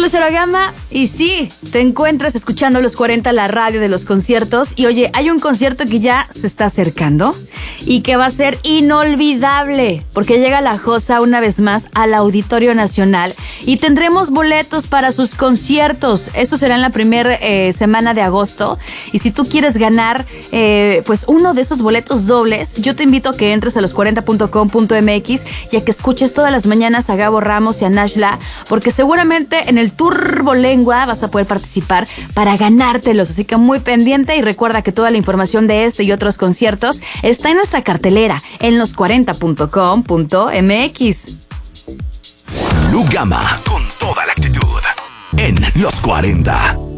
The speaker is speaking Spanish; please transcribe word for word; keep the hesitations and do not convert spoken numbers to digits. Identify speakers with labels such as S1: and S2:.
S1: Lucero Gama, y sí, te encuentras escuchando Los cuarenta, la radio de los conciertos. Y oye, hay un concierto que ya se está acercando y que va a ser inolvidable, porque llega La Josa una vez más al Auditorio Nacional y tendremos boletos para sus conciertos. Esto será en la primera eh, semana de agosto. Y si tú quieres ganar eh, pues uno de esos boletos dobles, yo te invito a que entres a los cuarenta punto com punto m x y a que escuches todas las mañanas a Gabo Ramos y a Nashla, porque seguramente en el Turbolengua vas a poder participar para ganártelos. Así que muy pendiente, y recuerda que toda la información de este y otros conciertos está en nuestra cartelera en los cuarenta punto com punto m x.
S2: Lu Gama, con toda la actitud en Los cuarenta.